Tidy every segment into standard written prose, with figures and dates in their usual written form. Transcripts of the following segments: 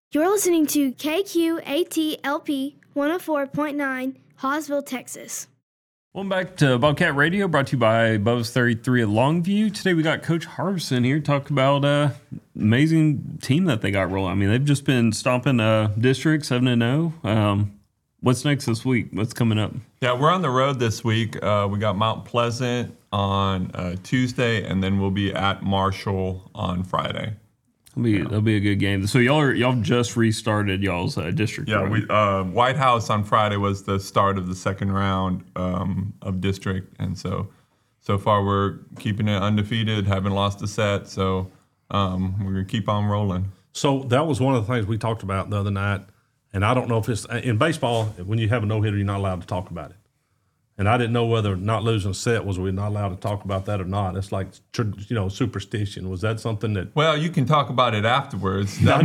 You're listening to KQATLP 104.9, Hawesville, Texas. Welcome back to Bobcat Radio, brought to you by Bubba's 33 at Longview. Today we got Coach Harbison here to talk about amazing team that they got rolling. I mean, they've just been stomping district 7-0. What's next this week? What's coming up? Yeah, we're on the road this week. We got Mount Pleasant on Tuesday, and then we'll be at Marshall on Friday. That'll be a good game. So y'all just restarted y'all's district. Yeah, we White House on Friday was the start of the second round of district, and so far we're keeping it undefeated, haven't lost a set. So we're gonna keep on rolling. So that was one of the things we talked about the other night, and I don't know if it's in baseball when you have a no-hitter, you're not allowed to talk about it. And I didn't know whether not losing a set was we not allowed to talk about that or not. It's like, superstition. Was that something that? Well, you can talk about it afterwards. No.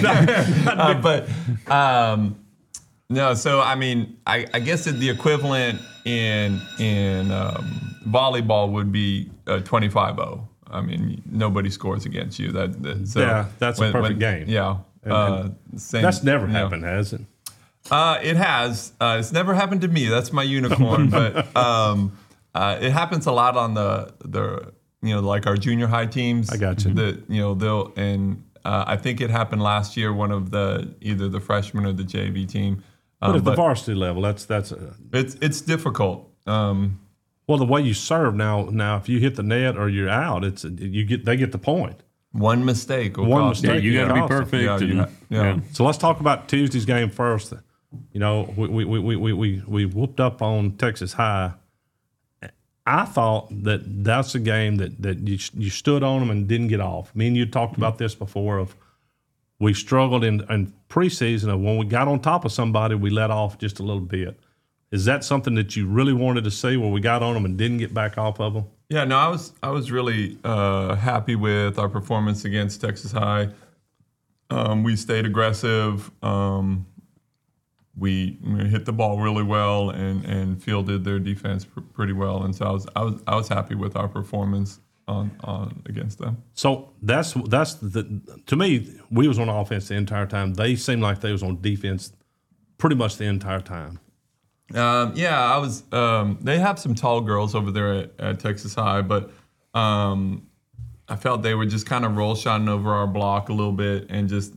No. So I mean, I guess the equivalent in volleyball would be 25-0. I mean, nobody scores against you. That's a perfect game. Yeah. Same, that's never happened, has it? It has. It's never happened to me. That's my unicorn. But it happens a lot on the like our junior high teams. I got you. I think it happened last year. One of either the freshman or the JV team. But at the varsity level, it's difficult. Well, the way you serve now, if you hit the net or you're out, they get the point. One mistake. Yeah, you got to be perfect. Yeah. So let's talk about Tuesday's game first. We whooped up on Texas High. I thought that's a game that you stood on them and didn't get off. Me and you talked about this before. We struggled in preseason of when we got on top of somebody, we let off just a little bit. Is that something that you really wanted to see where we got on them and didn't get back off of them? Yeah, no, I was really happy with our performance against Texas High. We stayed aggressive. We hit the ball really well and fielded their defense pretty well, and so I was happy with our performance on against them. So that's to me, we was on offense the entire time. They seemed like they was on defense pretty much the entire time. I was. They have some tall girls over there at Texas High, but I felt they were just kind of roll shotting over our block a little bit, and just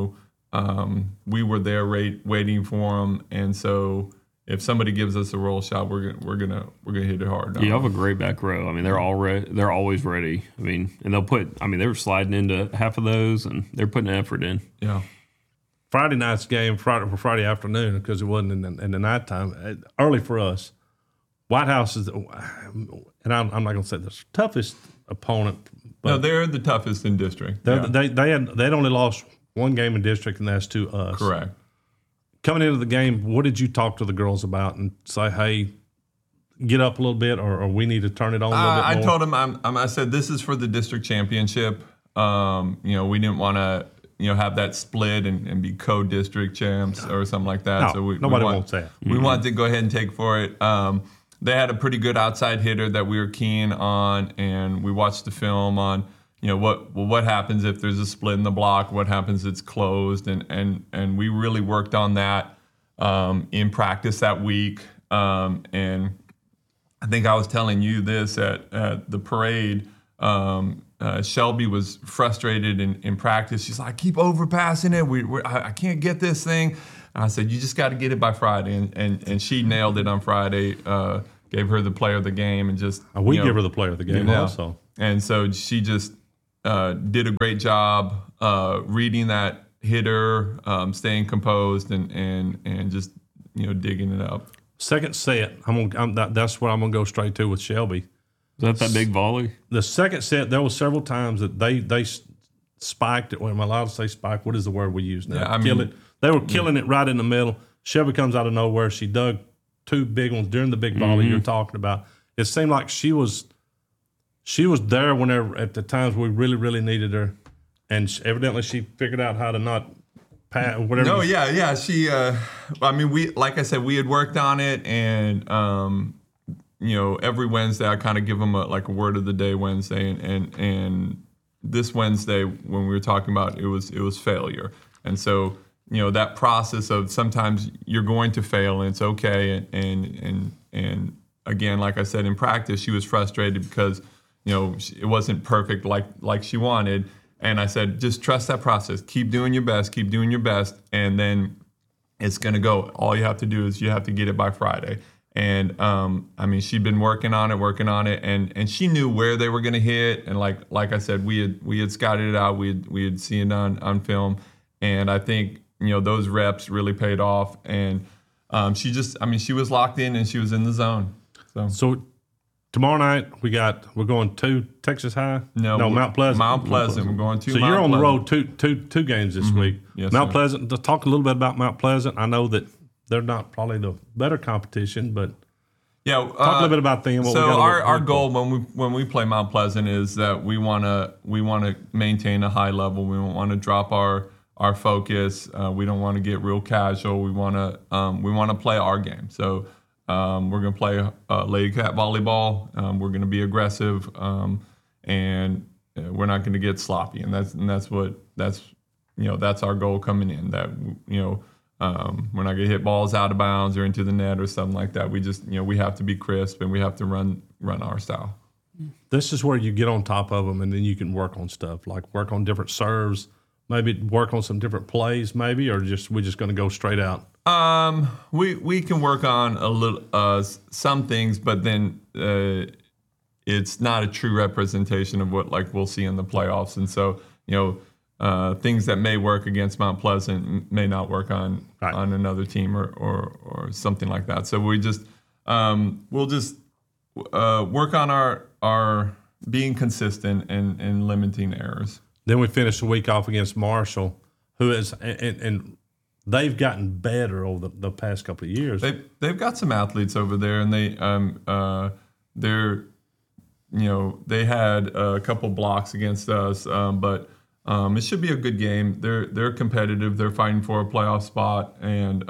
we were there waiting for them, and so if somebody gives us a roll shot, we're gonna hit it hard. You have a great back row. I mean, they're always ready. I mean, and they were sliding into half of those, and they're putting effort in. Yeah. Friday night's game, Friday afternoon, because it wasn't in the nighttime, early for us. White House is, and I'm not going to say the toughest opponent. But no, they're the toughest in district. They'd only lost one game in district, and that's to us. Correct. Coming into the game, what did you talk to the girls about and say, hey, get up a little bit, or we need to turn it on a little bit more? I told them, I said, this is for the district championship. We didn't want to, have that split and be co-district champs or something like that. No, nobody wants that. We wanted to go ahead and take for it. They had a pretty good outside hitter that we were keen on, and we watched the film on, what happens if there's a split in the block? What happens if it's closed? And we really worked on that in practice that week. And I think I was telling you this at the parade. Shelby was frustrated in practice. She's like, keep overpassing it. I can't get this thing. And I said, you just got to get it by Friday. And she nailed it on Friday, gave her the player of the game. And just we give her the player of the game also. And so she just did a great job reading that hitter, staying composed, and just digging it up. Second set, that's what I'm going to go straight to with Shelby. Is that big volley? The second set, there were several times that they spiked it. Am I allowed to say spike? What is the word we use now? Yeah, They were killing it right in the middle. Shelby comes out of nowhere. She dug two big ones during the big volley you're talking about. It seemed like she was there whenever at the times we really, really needed her, and evidently she figured out how to not pass whatever. No, yeah. She, like I said, we had worked on it, and every Wednesday I kind of give them a word of the day Wednesday, and this Wednesday when we were talking about it was failure. And so, that process of sometimes you're going to fail and it's okay. And again, like I said, in practice, she was frustrated because, it wasn't perfect like she wanted. And I said, just trust that process. Keep doing your best. And then it's going to go. All you have to do is you have to get it by Friday. And she'd been working on it, and she knew where they were going to hit. And like I said, we had scouted it out. We had seen it on film, and I think those reps really paid off. And she was locked in and she was in the zone. So tomorrow night we're going to Texas High. No, Mount Pleasant. Mount Pleasant. We're going to. So Mount you're on Pleasant. the road two games this week. Yes, Mount sir. Pleasant. To talk a little bit about Mount Pleasant. I know that they're not probably the better competition, but Yeah, talk a little bit about them. So our goal when we play Mount Pleasant is that we want to maintain a high level. We don't want to drop our focus. We don't want to get real casual. We want to play our game. So we're going to play Lady Cat volleyball. We're going to be aggressive, and we're not going to get sloppy. And that's our goal coming in. That we're not going to hit balls out of bounds or into the net or something like that. We just we have to be crisp and we have to run our style. This is where you get on top of them, and then you can work on stuff like work on different serves, maybe work on some different plays, maybe, or we're just going to go straight out. We can work on a little some things, but then it's not a true representation of what we'll see in the playoffs. And so things that may work against Mount Pleasant may not work on another team or something like that. So we just we'll just work on our being consistent and limiting errors. Then we finish the week off against Marshall, who is and they've gotten better over the past couple of years. They've got some athletes over there, and they had a couple blocks against us, but it should be a good game. They're competitive. They're fighting for a playoff spot, and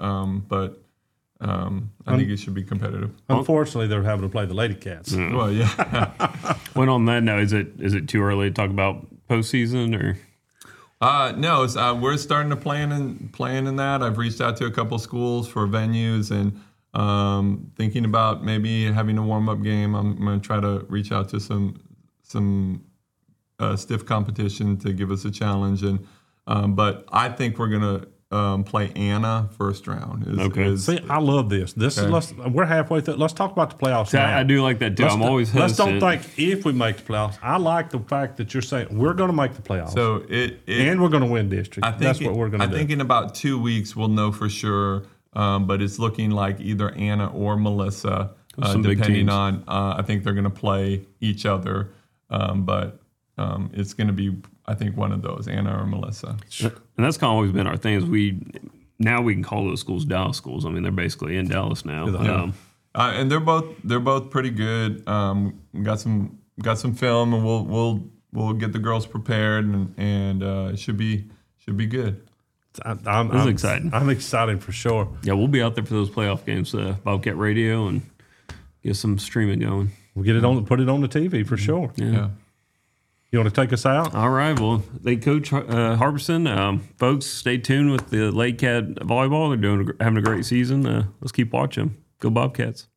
I think it should be competitive. Unfortunately, they're having to play the Lady Cats. Well, yeah. Well, on that note, is it too early to talk about postseason or? No, we're starting to plan in that. I've reached out to a couple schools for venues and thinking about maybe having a warm-up game. I'm going to try to reach out to some stiff competition to give us a challenge. And but I think we're going to play Anna first round. See, I love this. We're halfway through. Let's talk about the playoffs. See, now. I do like that too. I'm always hesitant. Let's don't think if we make the playoffs. I like the fact that you're saying we're going to make the playoffs. So and we're going to win district. That's what we're going to do. I think in about 2 weeks we'll know for sure. But it's looking like either Anna or Melissa, depending on. I think they're going to play each other. But it's going to be, I think, one of those, Anna or Melissa. And that's kind of always been our thing. Is we can call those schools Dallas schools. I mean, they're basically in Dallas now. And they're both pretty good. We got some film, and we'll get the girls prepared, and it should be good. I'm excited. I'm excited for sure. Yeah, we'll be out there for those playoff games, Bobcat Radio, and get some streaming going. We'll get it on, put it on the TV for sure. Yeah. You want to take us out? All right. Well, they coach Harbison. Folks, stay tuned with the Lake Cat volleyball. They're having a great season. Let's keep watching. Go Bobcats.